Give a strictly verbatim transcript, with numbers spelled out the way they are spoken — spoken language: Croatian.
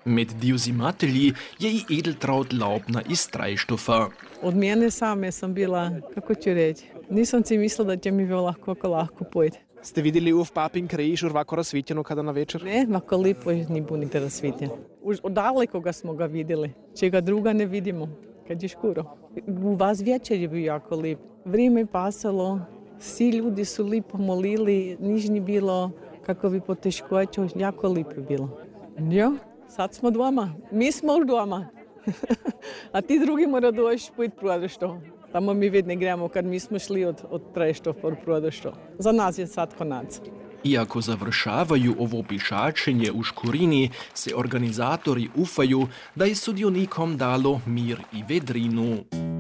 Med divzimatelji je i Edeltraud Laubna iz Trajštova. Od mene same sam bila, kako ću reći, nisam si mislila da će mi bilo lahko, kako lahko pojde. Ste vidjeli uf papin križ ovako rasvjetljeno kada na večer? Ne, ovako lipo ni bunite rasvjetljen. Daleko ga smo ga vidjeli, čega druga ne vidimo, kad je škuro. U vas večer je bio jako lip. Vrijeme je pasalo, svi ljudi su lipo molili, niš ni bilo kakovi poteškoće, jako lipo je bilo. Jo, sad smo doma, mi smo už doma. A ti drugi mora doći pojít Prodešto. Tamo mi vidne gremo, kad mi smo šli od, od Trajštova por Prodešto. Za nas je sad konac. Iako završavaju ovo pišačenje u Škurini, se organizatori ufaju da je sudionikom dalo mir i vedrinu.